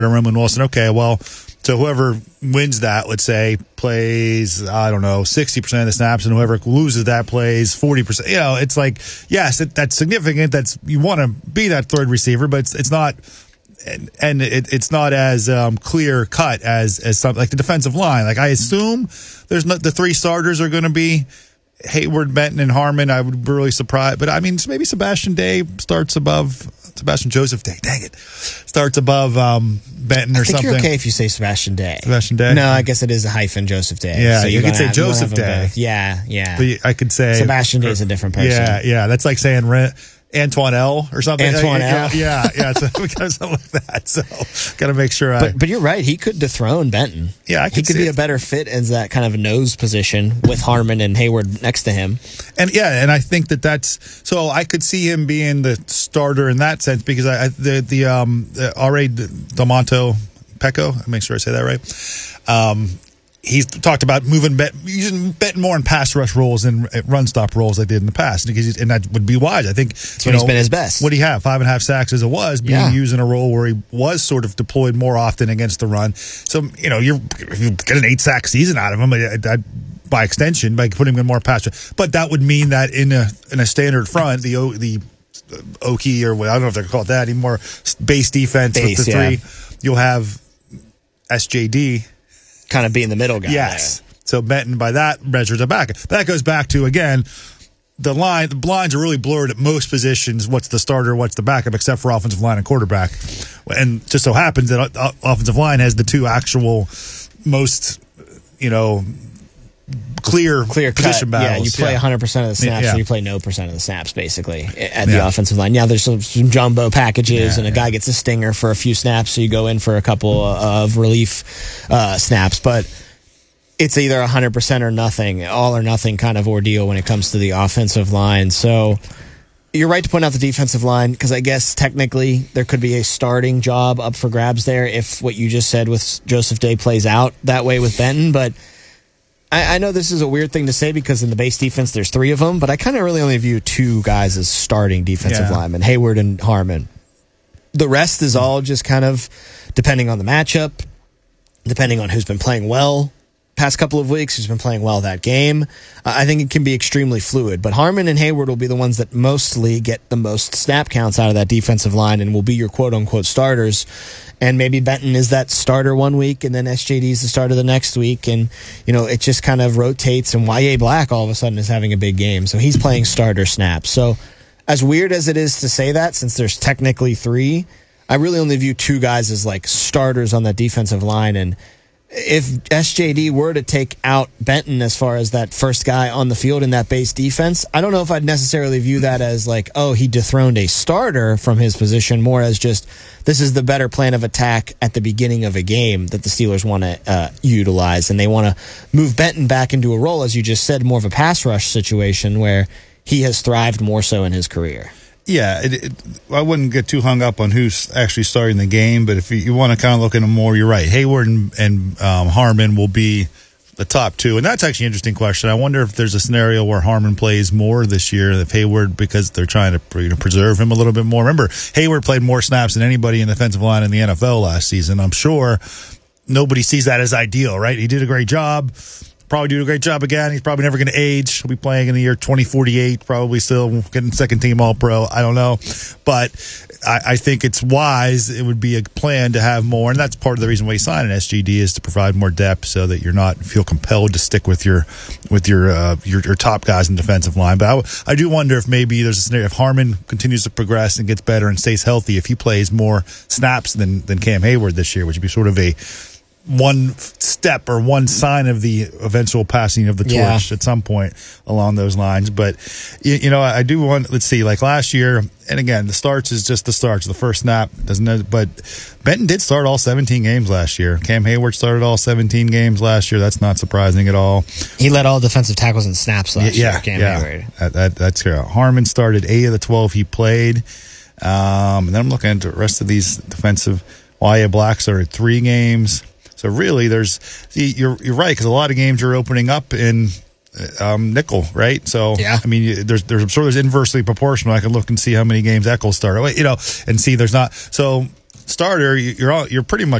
Roman Wilson. Okay, well, so whoever wins that, let's say, plays, 60% of the snaps, and whoever loses that plays 40%. It's like, yes, that's significant. You want to be that third receiver, but it's not, and it's not as clear cut as something like the defensive line. Like, I assume the three starters are going to be Hayward, Benton, and Harmon. I would be really surprised, but I mean, maybe Sebastian Joseph Day. Dang it, starts above Benton or something. I think you're okay if you say Sebastian Day. Sebastian Day. No, I guess it is a hyphen Joseph Day. Yeah, so you could say Joseph Day. Yeah. But I could say Sebastian Day is a different person. Yeah. That's like saying Antoine L or something. Antoine L. Yeah. So we got something like that. So got to make sure. But you're right. He could dethrone Benton. Yeah, he could be a better fit as that kind of nose position with Harmon and Hayward next to him. And I think that's so. I could see him being the starter in that sense because the R.A. Damonto Pecco. I make sure I say that right. He's talked about using Benton more in pass rush roles and run stop roles like they did in the past, and that would be wise. I think that's when he's been his best. What do you have? 5.5 sacks as it was, being used in a role where he was sort of deployed more often against the run. So if you get an 8-sack season out of him, by extension, by putting him in more pass rush. But that would mean that in a standard front, the Okie, or I don't know if they're called that anymore, base defense with the three, you'll have SJD. Kind of being the middle guy. Yes. There. So Benton, by that measure, is a back. That goes back to, again, the blinds are really blurred at most positions. What's the starter, what's the backup, except for offensive line and quarterback. And just so happens that offensive line has the two actual most, clear position battles. Yeah, you play 100% of the snaps, and you play no percent of the snaps, basically, at the offensive line. Now, there's some jumbo packages, and a guy gets a stinger for a few snaps, so you go in for a couple of relief snaps. But it's either 100% or nothing, all or nothing kind of ordeal when it comes to the offensive line. So you're right to point out the defensive line, because I guess technically there could be a starting job up for grabs there if what you just said with Joseph Day plays out that way with Benton, but I know this is a weird thing to say because in the base defense there's three of them, but I kind of really only view two guys as starting defensive linemen, Hayward and Harmon. The rest is all just kind of depending on the matchup, depending on who's been playing well past couple of weeks, who's been playing well that game. I think it can be extremely fluid, but Harmon and Hayward will be the ones that mostly get the most snap counts out of that defensive line and will be your quote-unquote starters. And maybe Benton is that starter one week, and then SJD is the starter the next week. And, it just kind of rotates. And Y.A. Black all of a sudden is having a big game. So he's playing starter snaps. So as weird as it is to say that, since there's technically three, I really only view two guys as like starters on that defensive line. And if SJD were to take out Benton as far as that first guy on the field in that base defense, I don't know if I'd necessarily view that as like, oh, he dethroned a starter from his position, more as just this is the better plan of attack at the beginning of a game that the Steelers want to utilize, and they want to move Benton back into a role, as you just said, more of a pass rush situation where he has thrived more so in his career. Yeah, I wouldn't get too hung up on who's actually starting the game, but if you want to kind of look at them more, you're right. Hayward and Harmon will be the top two, and that's actually an interesting question. I wonder if there's a scenario where Harmon plays more this year than Hayward because they're trying to preserve him a little bit more. Remember, Hayward played more snaps than anybody in the defensive line in the NFL last season. I'm sure nobody sees that as ideal, right? He did a great job. Probably do a great job again. He's probably never going to age. He'll be playing in the year 2048, probably still getting second-team All-Pro. I don't know. But I think it's wise. It would be a plan to have more, and that's part of the reason why you sign an SGD is to provide more depth so that you're not feel compelled to stick with your top guys in defensive line. But I do wonder if maybe there's a scenario if Harmon continues to progress and gets better and stays healthy, if he plays more snaps than Cam Hayward this year, which would be sort of a one step or one sign of the eventual passing of the torch at some point along those lines. But, I do want, let's see, like last year, and again, the starts is just the starts. The first snap doesn't, but Benton did start all 17 games last year. Cam Hayward started all 17 games last year. That's not surprising at all. He led all defensive tackles and snaps last year, Cam Hayward. That's correct. Harmon started 8 of the 12 he played. And then I'm looking at the rest of these defensive. Y.A. Black started 3 games. So really, you're right, because a lot of games you're opening up in nickel, right? So I mean, there's inversely proportional. I can look and see how many games Eccles started, and see there's not. So starter, you're pretty much